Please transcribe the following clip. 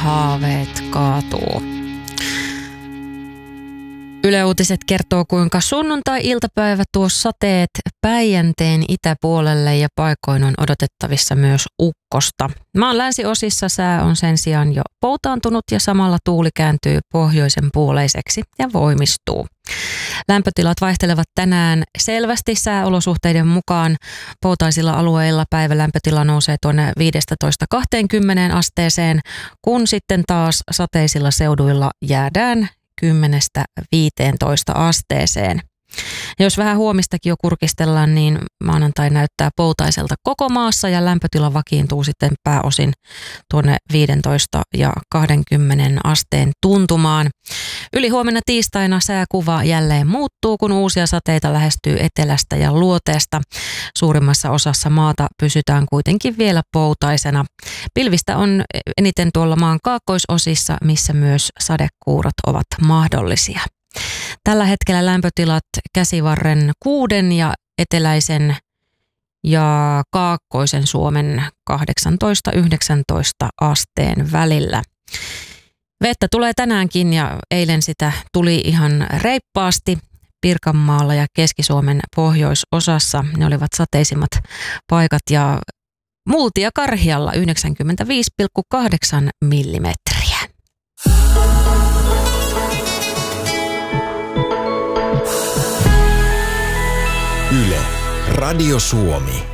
haaveet kaatuu. Yle Uutiset kertoo, kuinka sunnuntai-iltapäivä tuo sateet Päijänteen itäpuolelle ja paikoin on odotettavissa myös ukkosta. Maan länsiosissa sää on sen sijaan jo poutaantunut ja samalla tuuli kääntyy pohjoisen puoleiseksi ja voimistuu. Lämpötilat vaihtelevat tänään selvästi sääolosuhteiden mukaan. Poutaisilla alueilla päivälämpötila nousee tuonne 15-20 asteeseen, kun sitten taas sateisilla seuduilla jäädään 10-15 asteeseen. Ja jos vähän huomistakin jo kurkistellaan, niin maanantai näyttää poutaiselta koko maassa ja lämpötila vakiintuu sitten pääosin tuonne 15 ja 20 asteen tuntumaan. Ylihuomenna tiistaina sääkuva jälleen muuttuu, kun uusia sateita lähestyy etelästä ja luoteesta. Suurimmassa osassa maata pysytään kuitenkin vielä poutaisena. Pilvistä on eniten tuolla maan kaakkoisosissa, missä myös sadekuurot ovat mahdollisia. Tällä hetkellä lämpötilat Käsivarren 6 ja eteläisen ja kaakkoisen Suomen 18-19 asteen välillä. Vettä tulee tänäänkin ja eilen sitä tuli ihan reippaasti Pirkanmaalla ja Keski-Suomen pohjoisosassa. Ne olivat sateisimmat paikat ja Multia Karhialla 95,8 millimetriä. Yle, Radio Suomi.